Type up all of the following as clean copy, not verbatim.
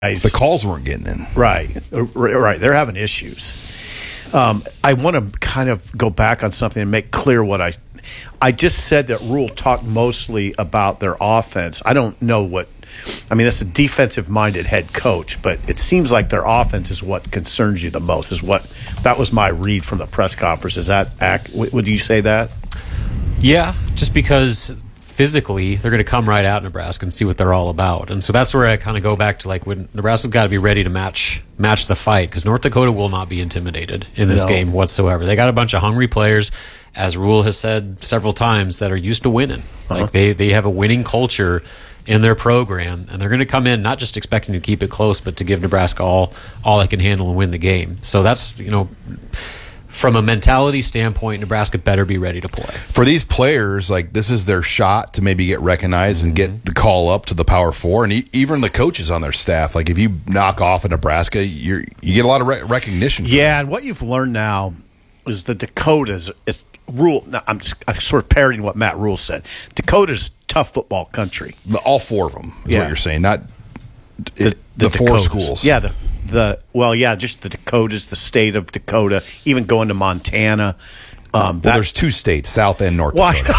The calls weren't getting in. Right. They're having issues. I want to kind of go back on something and make clear what I just said that Rule talked mostly about their offense. I don't know what – I mean, that's a defensive-minded head coach, but it seems like their offense is what concerns you the most, that was my read from the press conference. Is that would you say that? Yeah, just because physically they're going to come right out Nebraska and see what they're all about. And so that's where I kind of go back to like when Nebraska's got to be ready to match the fight, because North Dakota will not be intimidated in this game whatsoever. They got a bunch of hungry players, as Rule has said several times, that are used to winning. Like they have a winning culture in their program, and they're going to come in not just expecting to keep it close, but to give Nebraska all they can handle and win the game. So that's, from a mentality standpoint, Nebraska better be ready to play. For these players, like, this is their shot to maybe get recognized and get the call up to the Power Four, and even the coaches on their staff. Like, if you knock off at Nebraska, you get a lot of recognition. Yeah, and what you've learned now is the Dakotas. Rule. Now, I'm sort of parroting what Matt Rule said. Dakota's tough football country. All four of them is what you're saying, not the four Dakotas. schools. Yeah, just the Dakotas, the state of Dakota, even going to Montana. There's two states, South and North Dakota.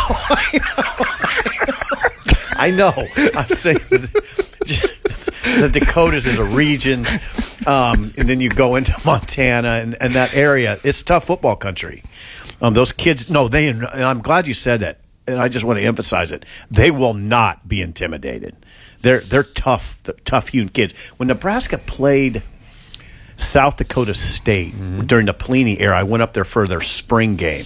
I know. I'm saying the Dakotas is a region, and then you go into Montana and that area. It's tough football country. Those kids, and I'm glad you said that, and I just want to emphasize it. They will not be intimidated. They're tough hewn kids. When Nebraska played South Dakota State during the Pelini era, I went up there for their spring game.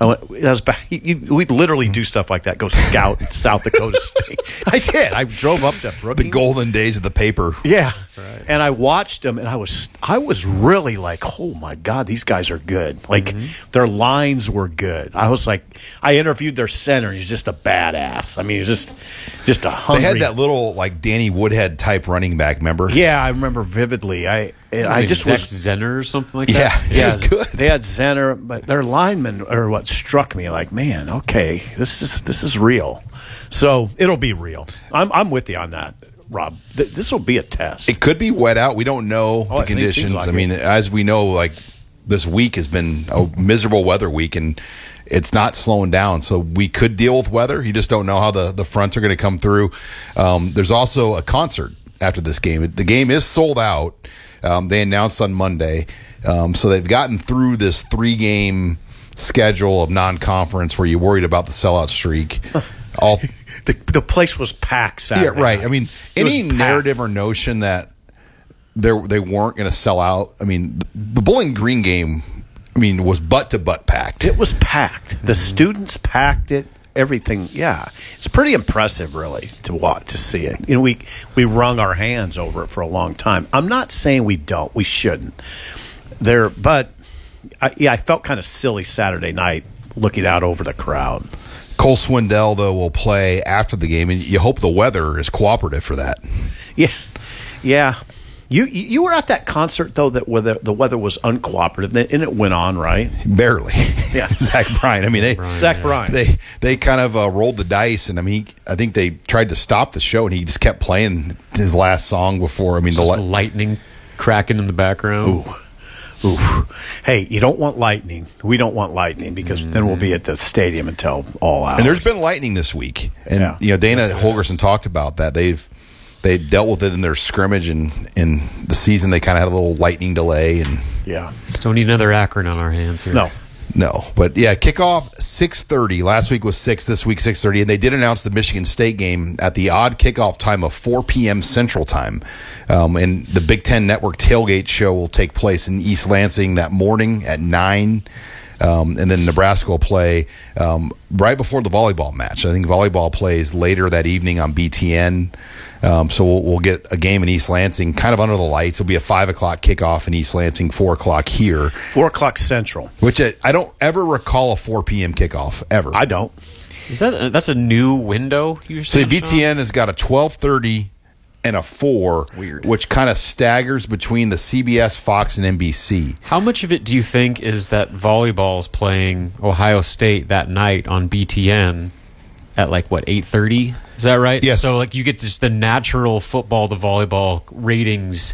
We'd literally do stuff like that, go scout in South Dakota State. I did. I drove up to Brookings. The golden days of the paper. Yeah. That's right. And I watched them, and I was really like, oh, my God, these guys are good. Like, their lines were good. I was like, I interviewed their center. He's just a badass. I mean, he's just a hungry. They had that little, like, Danny Woodhead type running back, remember? Yeah, I remember vividly. I just Zach was Zenner or something like Yeah, that. he was good. They had Zenner, but their linemen are what struck me. Like, man, okay, this is real. So it'll be real. I'm with you on that, Rob. This will be a test. It could be wet out. We don't know the conditions. Like I mean, as we know, like, this week has been a miserable weather week, and it's not slowing down. So we could deal with weather. You just don't know how the fronts are going to come through. There's also a concert after this game. The game is sold out. They announced on Monday. So they've gotten through this 3-game schedule of non-conference where you're worried about the sellout streak. The place was packed Saturday. Yeah, right. night. I mean, any narrative or notion that they weren't going to sell out. I mean, the Bowling Green game, was butt-to-butt packed. It was packed. The students packed it. Everything, yeah, it's pretty impressive, really, to see it. We wrung our hands over it for a long time. I'm not saying we don't, we shouldn't. But I felt kind of silly Saturday night looking out over the crowd. Cole Swindell, though, will play after the game, and you hope the weather is cooperative for that. Yeah. You were at that concert, though, that the weather was uncooperative, and it went on, right? Barely. Yeah. Zach Bryan. Zach Bryan. They kind of rolled the dice, and I think they tried to stop the show, and he just kept playing his last song before. The lightning cracking in the background. Ooh. Hey, you don't want lightning. We don't want lightning because then we'll be at the stadium until all hours. And there's been lightning this week, and Dana Holgerson talked about that. They dealt with it in their scrimmage, and in the season they kind of had a little lightning delay. And just don't need another Akron on our hands here. No. But, kickoff 6:30. Last week was 6, this week 6:30. And they did announce the Michigan State game at the odd kickoff time of 4 p.m. Central Time. And the Big Ten Network tailgate show will take place in East Lansing that morning at 9. And then Nebraska will play right before the volleyball match. I think volleyball plays later that evening on BTN. So we'll get a game in East Lansing kind of under the lights. It'll be a 5 o'clock kickoff in East Lansing, 4 o'clock here. 4 o'clock Central. Which I don't ever recall a 4 p.m. kickoff, ever. I don't. That's a new window you're saying, So BTN has got a 12:30 and a 4, Weird. Which kind of staggers between the CBS, Fox, and NBC. How much of it do you think is that volleyball's playing Ohio State that night on BTN at 8:30? Is that right? Yes. So like you get just the natural football to volleyball ratings